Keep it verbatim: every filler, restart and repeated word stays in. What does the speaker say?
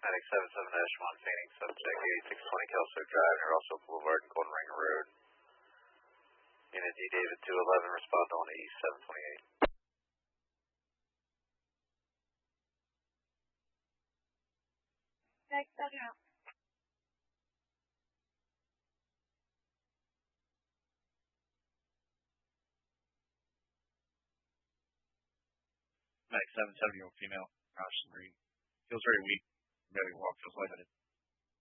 Medic seven seven dash one, Phoenix, subject eighty-six twenty Kelso Drive, near Russell Boulevard and Golden Ringer Road. Unit D David two eleven, respond on E seven twenty-eight. Medic seven out. Medic seven seven year old female, Rauschen Reed. Feels very weak. Very walk, feels lightheaded.